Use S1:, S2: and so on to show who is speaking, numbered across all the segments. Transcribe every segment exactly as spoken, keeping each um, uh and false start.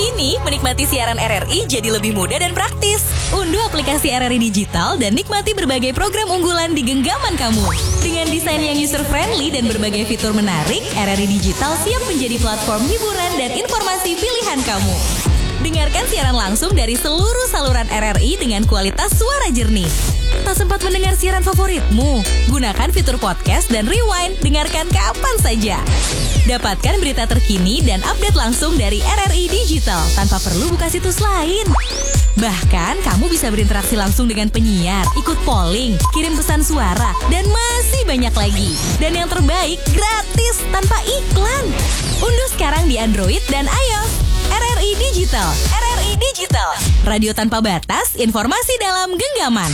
S1: Kini, menikmati siaran R R I jadi lebih mudah dan praktis. Unduh aplikasi R R I Digital dan nikmati berbagai program unggulan di genggaman kamu. Dengan desain yang user-friendly dan berbagai fitur menarik, R R I Digital siap menjadi platform hiburan dan informasi pilihan kamu. Dengarkan siaran langsung dari seluruh saluran R R I dengan kualitas suara jernih. Tak sempat mendengar siaran favoritmu? Gunakan fitur podcast dan rewind, dengarkan kapan saja. Dapatkan berita terkini dan update langsung dari R R I Digital tanpa perlu buka situs lain. Bahkan, kamu bisa berinteraksi langsung dengan penyiar, ikut polling, kirim pesan suara, dan masih banyak lagi. Dan yang terbaik, gratis tanpa iklan. Unduh sekarang di Android dan iOS. R R I Digital. R R I Digital. Radio tanpa batas, informasi dalam genggaman.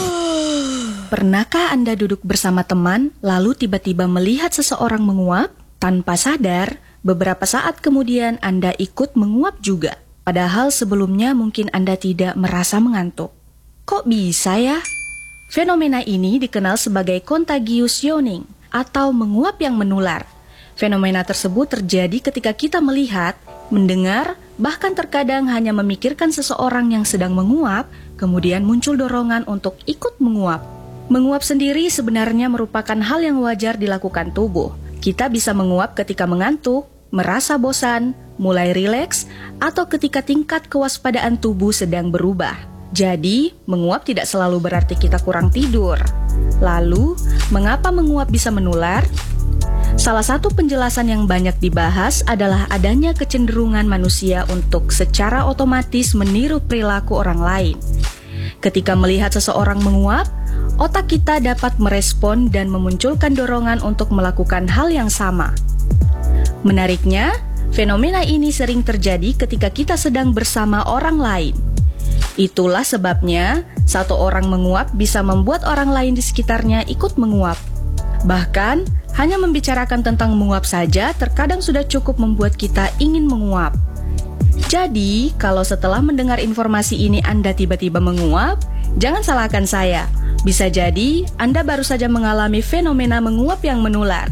S2: Pernahkah Anda duduk bersama teman, lalu tiba-tiba melihat seseorang menguap? Tanpa sadar, beberapa saat kemudian Anda ikut menguap juga. Padahal sebelumnya mungkin Anda tidak merasa mengantuk. Kok bisa ya? Fenomena ini dikenal sebagai contagious yawning atau menguap yang menular. Fenomena tersebut terjadi ketika kita melihat, mendengar, bahkan terkadang hanya memikirkan seseorang yang sedang menguap, kemudian muncul dorongan untuk ikut menguap. Menguap sendiri sebenarnya merupakan hal yang wajar dilakukan tubuh. Kita bisa menguap ketika mengantuk, merasa bosan, mulai rileks, atau ketika tingkat kewaspadaan tubuh sedang berubah. Jadi, menguap tidak selalu berarti kita kurang tidur. Lalu, mengapa menguap bisa menular? Salah satu penjelasan yang banyak dibahas adalah adanya kecenderungan manusia untuk secara otomatis meniru perilaku orang lain. Ketika melihat seseorang menguap, otak kita dapat merespon dan memunculkan dorongan untuk melakukan hal yang sama. Menariknya, fenomena ini sering terjadi ketika kita sedang bersama orang lain. Itulah sebabnya, satu orang menguap bisa membuat orang lain di sekitarnya ikut menguap. Bahkan, hanya membicarakan tentang menguap saja terkadang sudah cukup membuat kita ingin menguap. Jadi, kalau setelah mendengar informasi ini Anda tiba-tiba menguap, jangan salahkan saya. Bisa jadi Anda baru saja mengalami fenomena menguap yang menular.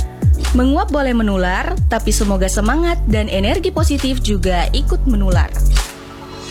S2: Menguap boleh menular, tapi semoga semangat dan energi positif juga ikut menular.